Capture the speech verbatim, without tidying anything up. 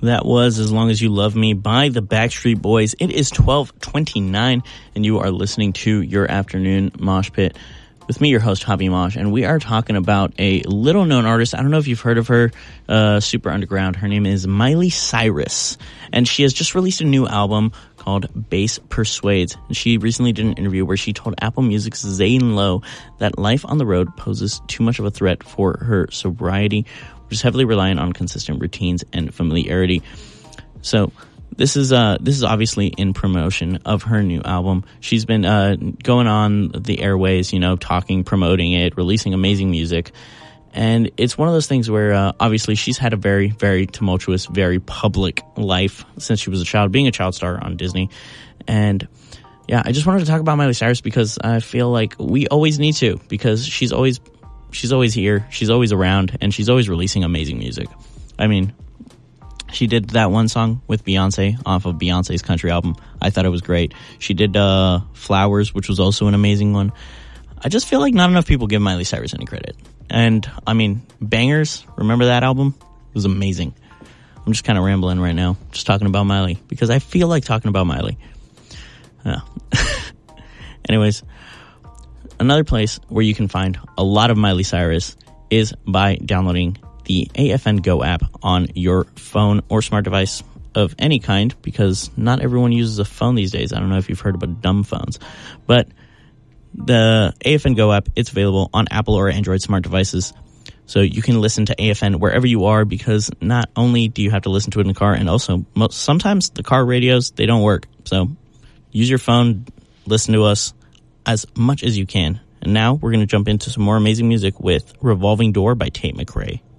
That was As Long As You Love Me by the Backstreet Boys. It is twelve twenty-nine, and you are listening to Your Afternoon Mosh Pit with me, your host, Hobby Mosh, and we are talking about a little-known artist. I don't know if you've heard of her, uh, super underground. Her name is Miley Cyrus, and she has just released a new album called Bass Persuades. She recently did an interview where she told Apple Music's Zane Lowe that life on the road poses too much of a threat for her sobriety, which is heavily reliant on consistent routines and familiarity. So this is uh this is obviously in promotion of her new album. She's been uh going on the airways, you know, talking, promoting it, releasing amazing music. And it's one of those things where uh, obviously she's had a very, very tumultuous, very public life since she was a child, being a child star on Disney. And yeah, I just wanted to talk about Miley Cyrus because I feel like we always need to, because she's always She's always here, she's always around, and she's always releasing amazing music. I mean, she did that one song with Beyonce off of Beyonce's country album. I thought it was great. She did uh, Flowers, which was also an amazing one. I just feel like not enough people give Miley Cyrus any credit. And, I mean, Bangers, remember that album? It was amazing. I'm just kind of rambling right now, just talking about Miley, because I feel like talking about Miley. Yeah. Anyways, another place where you can find a lot of Miley Cyrus is by downloading the A F N Go app on your phone or smart device of any kind, because not everyone uses a phone these days. I don't know if you've heard about dumb phones, but the A F N Go app, it's available on Apple or Android smart devices. So you can listen to A F N wherever you are, because not only do you have to listen to it in the car, and also most, sometimes the car radios, they don't work. So use your phone, listen to us as much as you can. And now we're going to jump into some more amazing music with Revolving Door by Tate McRae.